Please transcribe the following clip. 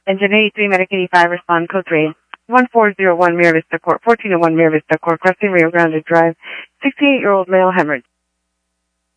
Engine 83, Medic 85, respond code 3. 1401 Mira Vista Court, 1401 Mira Vista Court, crossing Rio Grande Drive, 68-year-old male hemorrhage.